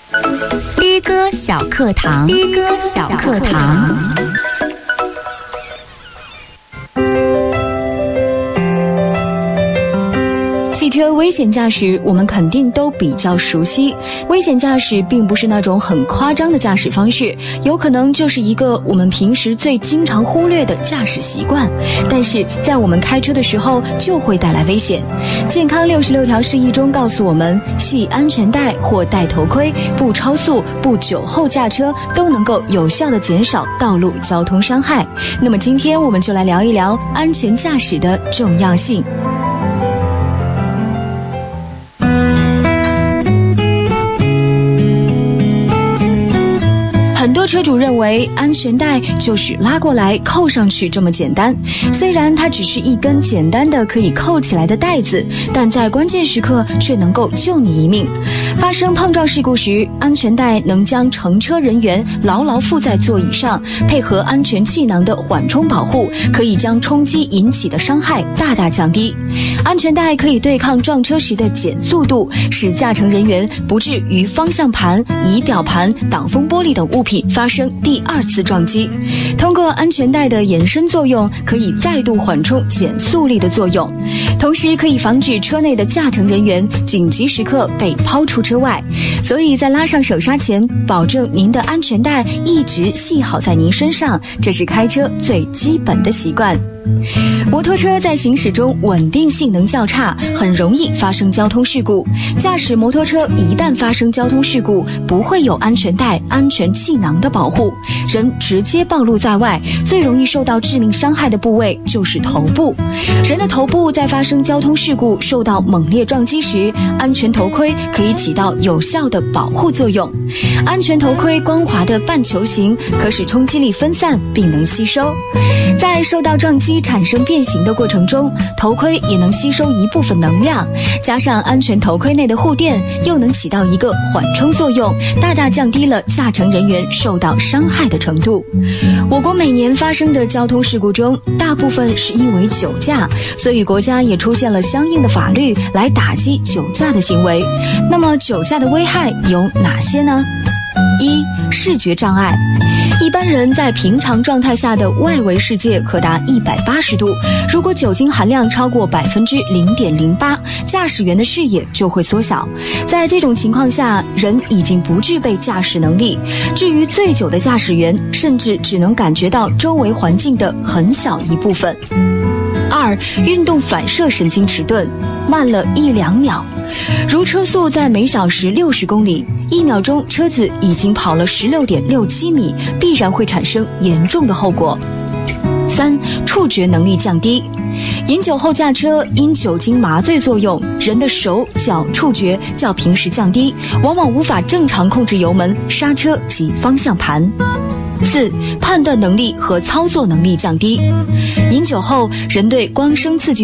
的哥小课堂，的哥小课堂。 汽车危险驾驶我们肯定都比较熟悉，危险驾驶并不是那种很夸张的驾驶方式，有可能就是一个我们平时最经常忽略的驾驶习惯，但是在我们开车的时候就会带来危险。健康66条示意中告诉我们，系安全带或戴头盔，不超速，不酒后驾车，都能够有效地减少道路交通伤害。那么今天我们就来聊一聊安全驾驶的重要性。很多车主认为安全带就是拉过来扣上去这么简单，虽然它只是一根简单的可以扣起来的带子，但在关键时刻却能够救你一命。发生碰撞事故时，安全带能将乘车人员牢牢附在座椅上，配合安全气囊的缓冲保护，可以将冲击引起的伤害大大降低。安全带可以对抗撞车时的减速度，使驾乘人员不至于方向盘、仪表盘、挡风玻璃等物品发生第二次撞击。通过安全带的延伸作用，可以再度缓冲减速力的作用，同时可以防止车内的驾乘人员紧急时刻被抛出车外。所以在拉上手刹前，保证您的安全带一直系好在您身上，这是开车最基本的习惯。摩托车在行驶中稳定性能较差，很容易发生交通事故。驾驶摩托车一旦发生交通事故，不会有安全带、安全气囊的保护，人直接暴露在外，最容易受到致命伤害的部位就是头部。人的头部在发生交通事故受到猛烈撞击时，安全头盔可以起到有效的保护作用。安全头盔光滑的半球形，可使冲击力分散并能吸收。在受到撞击产生变形的过程中，头盔也能吸收一部分能量，加上安全头盔内的护垫又能起到一个缓冲作用，大大降低了驾乘人员受到伤害的程度。我国每年发生的交通事故中，大部分是因为酒驾，所以国家也出现了相应的法律来打击酒驾的行为。那么酒驾的危害有哪些呢？一、视觉障碍。一般人在平常状态下的外围世界可达180度，如果酒精含量超过0.08%，驾驶员的视野就会缩小。在这种情况下，人已经不具备驾驶能力。至于醉酒的驾驶员，甚至只能感觉到周围环境的很小一部分。二、运动反射神经迟钝，慢了1-2秒。如车速在每小时60公里，1秒钟车子已经跑了16.67米，必然会产生严重的后果。三、触觉能力降低。饮酒后驾车，因酒精麻醉作用，人的手脚触觉较平时降低，往往无法正常控制油门、刹车及方向盘。四、判断能力和操作能力降低。饮酒后，人对光声刺激